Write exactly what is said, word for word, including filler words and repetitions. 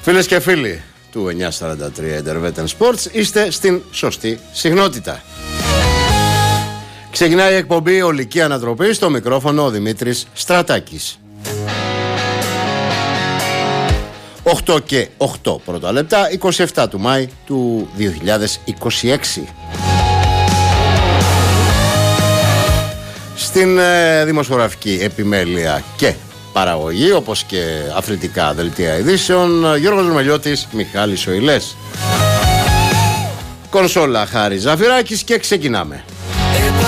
Φίλες και φίλοι του εννιακόσια σαράντα τρία Intervetan Sports, είστε στην σωστή συχνότητα. Ξεκινάει η εκπομπή Ολική Ανατροπή, στο μικρόφωνο ο Δημήτρης Στρατάκης. οκτώ και οκτώ πρώτα λεπτά, είκοσι επτά του Μάη του δύο χιλιάδες είκοσι έξι. Στην ε, δημοσιογραφική επιμέλεια και παραγωγή, όπως και αθλητικά δελτία ειδήσεων, Γιώργος Ρουμελιώτης, Μιχάλης Οηλές. Κονσόλα Χάρης Ζαφυράκης και ξεκινάμε.